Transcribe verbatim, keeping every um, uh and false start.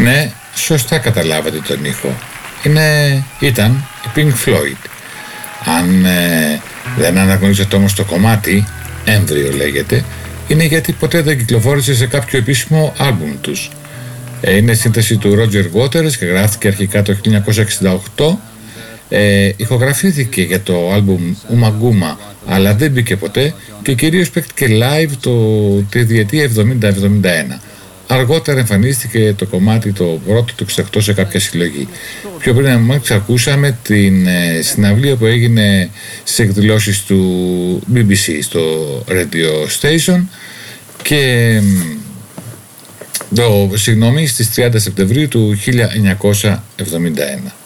Ναι, σωστά καταλάβατε τον ήχο. Είναι, ήταν η Pink Floyd. Αν ε, δεν αναγνωρίζετε όμως το κομμάτι, έμβριο λέγεται, είναι γιατί ποτέ δεν κυκλοφόρησε σε κάποιο επίσημο άλμπουμ τους. Ε, είναι σύνθεση του Roger Waters και γράφτηκε αρχικά το χίλια εννιακόσια εξήντα οκτώ. Ε, ηχογραφήθηκε για το άλμπουμ Uma Guma, αλλά δεν μπήκε ποτέ και κυρίως παίκτηκε live το, τη διετία εβδομήντα εβδομήντα ένα. Αργότερα εμφανίστηκε το κομμάτι το πρώτο του εξήντα οκτώ σε κάποια συλλογή. Πιο πριν μόλις ακούσαμε την ε, συναυλία που έγινε στις εκδηλώσεις του μπι μπι σι στο Radio Station και το, συγγνώμη, στις τριάντα Σεπτεμβρίου του χίλια εννιακόσια εβδομήντα ένα.